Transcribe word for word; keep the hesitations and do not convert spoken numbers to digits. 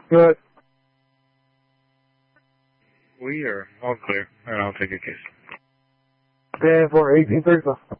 Good. We are all clear, and I'll take a case. Stand for eighteen thirty-five.